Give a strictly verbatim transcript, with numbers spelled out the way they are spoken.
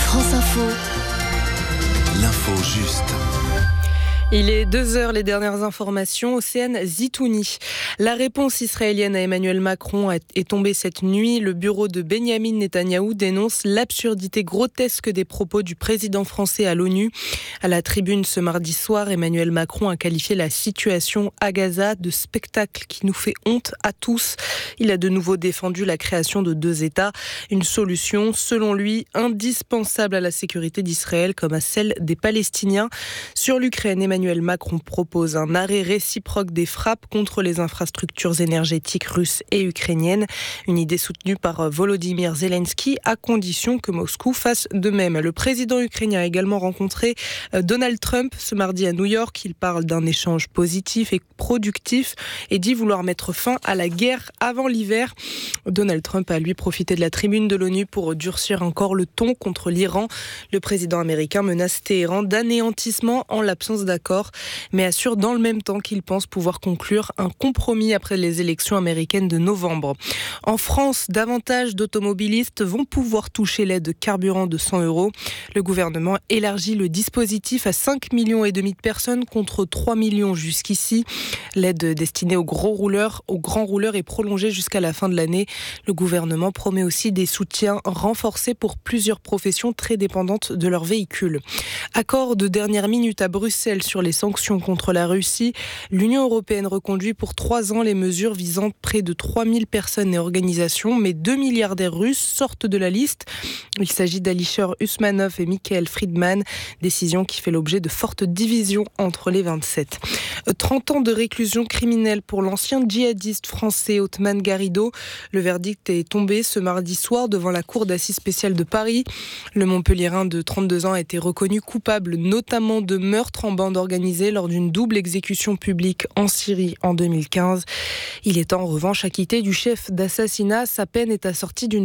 France Info. L'info juste. Il est deux heures, les dernières informations. Océane Zitouni. La réponse israélienne à Emmanuel Macron est tombée cette nuit. Le bureau de Benyamin Netanyahou dénonce l'absurdité grotesque des propos du président français à l'ONU. À la tribune ce mardi soir, Emmanuel Macron a qualifié la situation à Gaza de spectacle qui nous fait honte à tous. Il a de nouveau défendu la création de deux États. Une solution, selon lui, indispensable à la sécurité d'Israël comme à celle des Palestiniens. Sur l'Ukraine, Emmanuel Emmanuel Macron propose un arrêt réciproque des frappes contre les infrastructures énergétiques russes et ukrainiennes. Une idée soutenue par Volodymyr Zelensky à condition que Moscou fasse de même. Le président ukrainien a également rencontré Donald Trump ce mardi à New York. Il parle d'un échange positif et productif et dit vouloir mettre fin à la guerre avant l'hiver. Donald Trump a lui profité de la tribune de l'ONU pour durcir encore le ton contre l'Iran. Le président américain menace Téhéran d'anéantissement en l'absence d'accord, mais assure dans le même temps qu'il pense pouvoir conclure un compromis après les élections américaines de novembre. En France, davantage d'automobilistes vont pouvoir toucher l'aide de carburant de cent euros. Le gouvernement élargit le dispositif à cinq millions et demi de personnes contre trois millions jusqu'ici. L'aide destinée aux gros rouleurs, aux grands rouleurs est prolongée jusqu'à la fin de l'année. Le gouvernement promet aussi des soutiens renforcés pour plusieurs professions très dépendantes de leur véhicule. Accord de dernière minute à Bruxelles sur les sanctions contre la Russie. L'Union européenne reconduit pour trois ans les mesures visant près de trois mille personnes et organisations, mais deux milliardaires russes sortent de la liste. Il s'agit d'Alisher Usmanov et Michael Friedman, décision qui fait l'objet de fortes divisions entre les vingt-sept. trente ans de réclusion criminelle pour l'ancien djihadiste français Othman Garrido. Le verdict est tombé ce mardi soir devant la cour d'assises spéciale de Paris. Le Montpelliérain de trente-deux ans a été reconnu coupable notamment de meurtre en bande organisée lors d'une double exécution publique en Syrie en deux mille quinze. Il est en revanche acquitté du chef d'assassinat. Sa peine est assortie d'une